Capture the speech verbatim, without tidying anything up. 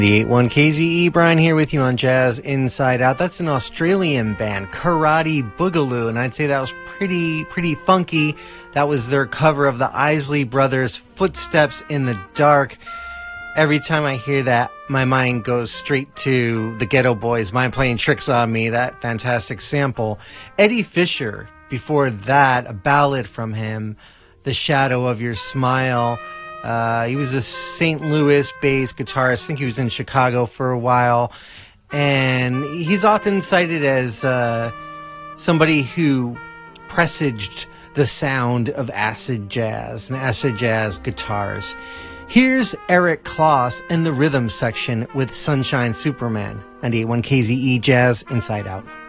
The eight one K Z E, Brian here with you on Jazz Inside Out. That's an Australian band, Karate Boogaloo, and I'd say that was pretty, pretty funky. That was their cover of the Isley Brothers' Footsteps in the Dark. Every time I hear that, my mind goes straight to the Ghetto Boys, Mind Playing Tricks on Me, that fantastic sample. Eddie Fisher, before that, a ballad from him, The Shadow of Your Smile. Uh, he was a Saint Louis-based guitarist. I think he was in Chicago for a while. And he's often cited as uh, somebody who presaged the sound of acid jazz and acid jazz guitars. Here's Eric Kloss in the rhythm section with Sunshine Superman. ninety-eight point one K Z E Jazz Inside Out.